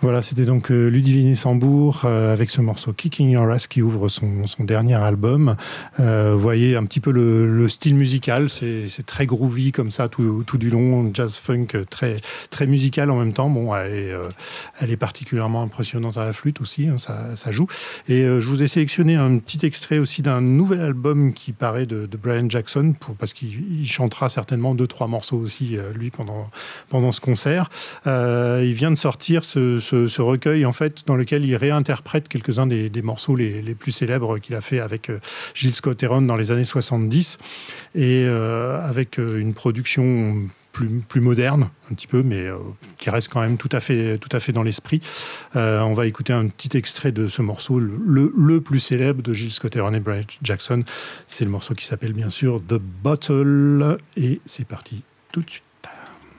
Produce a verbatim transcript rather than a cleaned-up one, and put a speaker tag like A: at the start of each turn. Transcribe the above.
A: Voilà, c'était donc euh, Ludivine Sambour euh, avec ce morceau Kicking Your Ass qui ouvre son, son dernier album. Euh, vous voyez un petit peu le, le style musical, c'est, c'est très groovy comme ça tout, tout du long, jazz funk très, très musical en même temps. Bon, elle est, euh, elle est particulièrement impressionnante à la flûte aussi, hein, ça, ça joue. Et euh, je vous ai sélectionné un petit extrait aussi d'un nouvel album qui paraît de, de Brian Jackson, pour, parce qu'il chantera certainement deux, trois morceaux aussi, euh, lui, pendant, pendant ce concert. Euh, il vient de sortir ce, ce Ce, ce recueil en fait dans lequel il réinterprète quelques-uns des, des morceaux les, les plus célèbres qu'il a fait avec euh, Gil Scott-Heron dans les années soixante-dix et euh, avec euh, une production plus, plus moderne un petit peu mais euh, qui reste quand même tout à fait, tout à fait dans l'esprit. Euh, on va écouter un petit extrait de ce morceau le, le plus célèbre de Gil Scott-Heron et Brian Jackson. C'est le morceau qui s'appelle bien sûr The Bottle et c'est parti tout de suite.